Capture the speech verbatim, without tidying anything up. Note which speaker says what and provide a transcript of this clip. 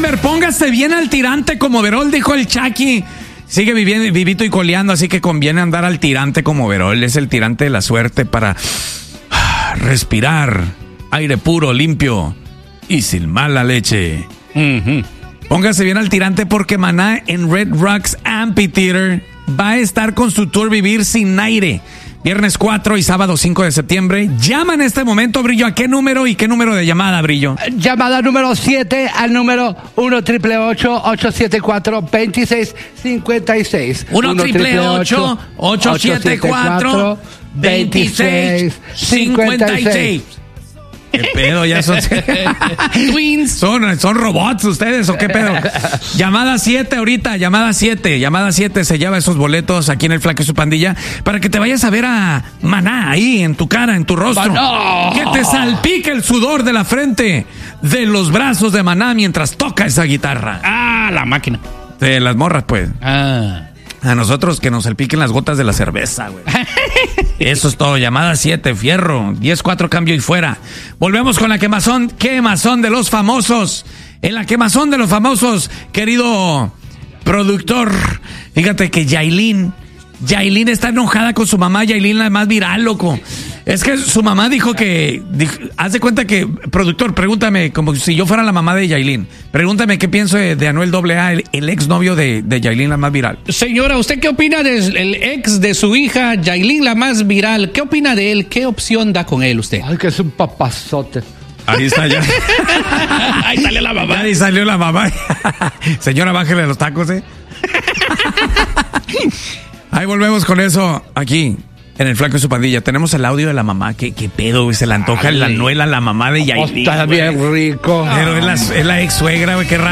Speaker 1: Mister, póngase bien al tirante como Verol, dijo el Chucky. Sigue viviendo, vivito y coleando, así que conviene andar al tirante como Verol. Es el tirante de la suerte para respirar aire puro, limpio y sin mala leche. Uh-huh. Póngase bien al tirante porque Maná en Red Rocks Amphitheater va a estar con su tour Vivir Sin Aire. Viernes cuatro y sábado cinco de septiembre. Llama en este momento, Brillo. ¿A qué número y qué número de llamada, Brillo?
Speaker 2: Llamada número siete al número uno, ocho ocho ocho, ocho siete cuatro, dos seis cinco seis.
Speaker 1: uno, ocho ocho ocho, ocho siete cuatro, dos seis cinco seis. ¿Qué pedo? Ya son twins. ¿Son, ¿Son robots ustedes o qué pedo? Llamada siete ahorita, llamada siete. Llamada siete se lleva esos boletos aquí en el Flaco y su Pandilla para que te vayas a ver a Maná ahí en tu cara, en tu rostro. ¡Maná! Que te salpique el sudor de la frente, de los brazos de Maná mientras toca esa guitarra.
Speaker 3: Ah, la máquina.
Speaker 1: De las morras, pues.
Speaker 3: Ah.
Speaker 1: A nosotros que nos salpiquen las gotas de la cerveza, güey. Eso es todo. Llamada siete, fierro. diez cuatro, cambio y fuera. Volvemos con la quemazón. Quemazón de los famosos. En la quemazón de los famosos, querido productor. Fíjate que Yailin. Yailin está enojada con su mamá. Yailin la más viral, loco. Es que su mamá dijo que... Dijo, haz de cuenta que... Productor, pregúntame, como si yo fuera la mamá de Yailin. Pregúntame qué pienso de, de Anuel doble A, el, el exnovio de, de Yailin, la más viral.
Speaker 3: Señora, ¿usted qué opina del ex de su hija, Yailin, la más viral? ¿Qué opina de él? ¿Qué opción da con él usted?
Speaker 2: Ay, que es un papazote.
Speaker 1: Ahí está ya.
Speaker 3: Ahí salió la mamá.
Speaker 1: Ahí salió la mamá. Señora, bájele los tacos, ¿eh? Ahí volvemos con eso aquí en el Flaco y su Pandilla. Tenemos el audio de la mamá. ¿Qué, qué pedo, güey? Se le antoja la Anuel a la mamá de Yailin.
Speaker 2: Está bien rico.
Speaker 1: Pero es la, es la ex suegra, güey. Qué raro.